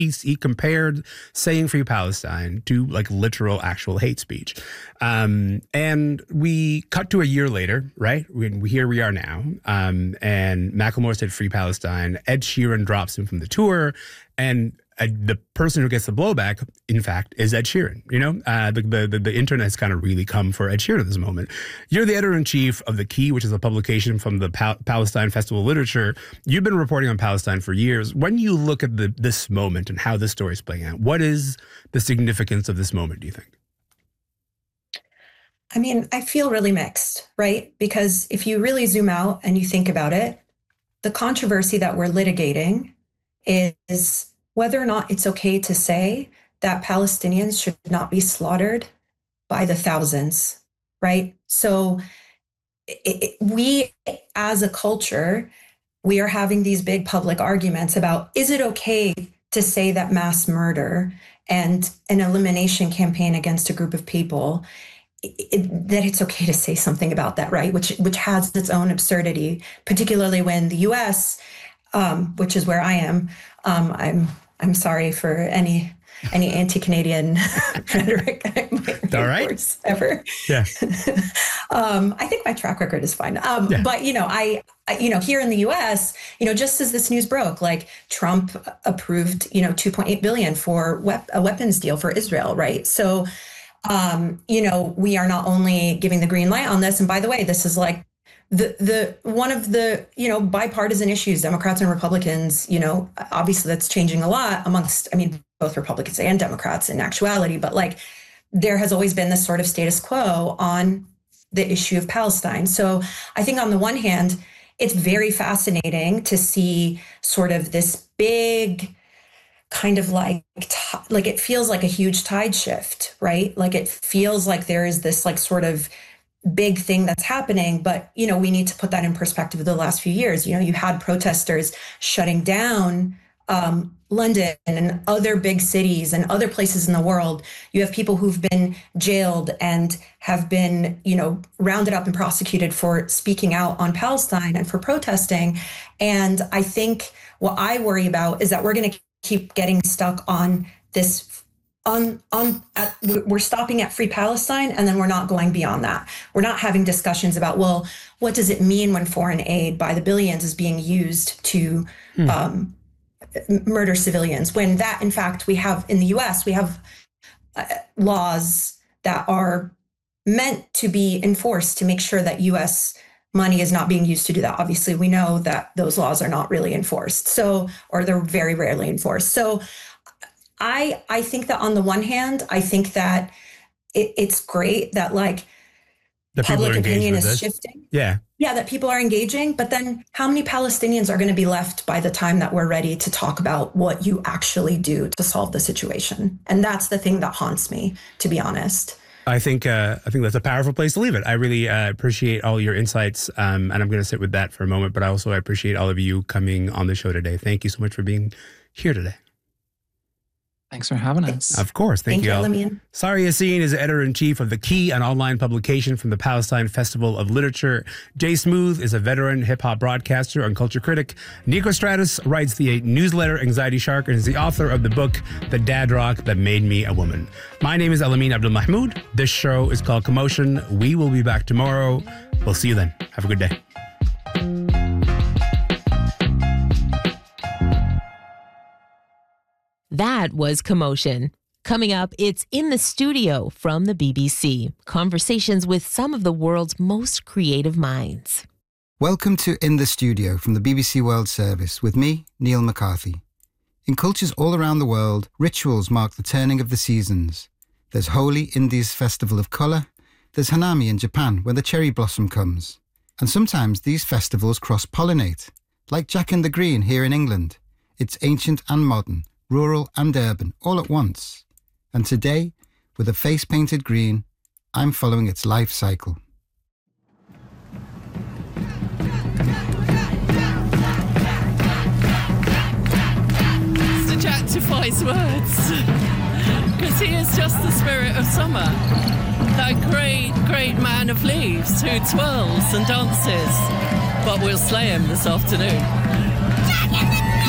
he compared saying Free Palestine to like literal actual hate speech. And we cut to a year later, right? Here we are now. And Macklemore said Free Palestine. Ed Sheeran drops him from the tour. And the person who gets the blowback, in fact, is Ed Sheeran. You know, the internet has kind of really come for Ed Sheeran at this moment. You're the editor-in-chief of The Key, which is a publication from the Palestine Festival of Literature. You've been reporting on Palestine for years. When you look at this moment and how this story is playing out, what is the significance of this moment, do you think? I mean, I feel really mixed, right? Because if you really zoom out and you think about it, the controversy that we're litigating is whether or not it's okay to say that Palestinians should not be slaughtered by the thousands, right? So we, as a culture, we are having these big public arguments about, is it okay to say that mass murder and an elimination campaign against a group of people, that it's okay to say something about that, right? Which has its own absurdity, particularly when the U.S., which is where I am, I'm sorry for any anti-Canadian rhetoric I might reinforce ever. Yeah. I think my track record is fine. But I here in the U.S., just as this news broke, like Trump approved, $2.8 billion for a weapons deal for Israel, right? So, we are not only giving the green light on this, and by the way, this is like the one of the bipartisan issues, Democrats and Republicans, obviously that's changing a lot amongst, both Republicans and Democrats in actuality, but like there has always been this sort of status quo on the issue of Palestine. So I think on the one hand, it's very fascinating to see sort of this big kind of like it feels like a huge tide shift, right? Like it feels like there is this like sort of big thing that's happening, but we need to put that in perspective of the last few years. You had protesters shutting down London and other big cities and other places in the world. You have people who've been jailed and have been, rounded up and prosecuted for speaking out on Palestine and for protesting. And I think what I worry about is that we're going to keep getting stuck on this we're stopping at Free Palestine, and then we're not going beyond that. We're not having discussions about, well, what does it mean when foreign aid by the billions is being used to murder civilians? When that, in fact, we have in the U.S., we have laws that are meant to be enforced to make sure that U.S. money is not being used to do that. Obviously, we know that those laws are not really enforced, or they're very rarely enforced. So I think that on the one hand, I think that it's great that like the public opinion is shifting. Yeah, that people are engaging. But then how many Palestinians are going to be left by the time that we're ready to talk about what you actually do to solve the situation? And that's the thing that haunts me, to be honest. I think that's a powerful place to leave it. I really appreciate all your insights, and I'm going to sit with that for a moment. But I appreciate all of you coming on the show today. Thank you so much for being here today. Thanks for having us. Of course. Thank you all. Alamin. Sari Yassine is editor-in-chief of The Key, an online publication from the Palestine Festival of Literature. Jay Smooth is a veteran hip-hop broadcaster and culture critic. Nico Stratus writes the newsletter Anxiety Shark and is the author of the book The Dad Rock That Made Me a Woman. My name is Alamin Abdul-Mahmoud. This show is called Commotion. We will be back tomorrow. We'll see you then. Have a good day. That was Commotion. Coming up, it's In the Studio from the BBC. Conversations with some of the world's most creative minds. Welcome to In the Studio from the BBC World Service with me, Neil McCarthy. In cultures all around the world, rituals mark the turning of the seasons. There's Holi, India's festival of colour. There's Hanami in Japan, when the cherry blossom comes. And sometimes these festivals cross-pollinate, like Jack in the Green here in England. It's ancient and modern, rural and urban, all at once. And today, with a face painted green, I'm following its life cycle. Mr. Jack defies words, because he is just the spirit of summer. That great, great man of leaves who twirls and dances. But we'll slay him this afternoon.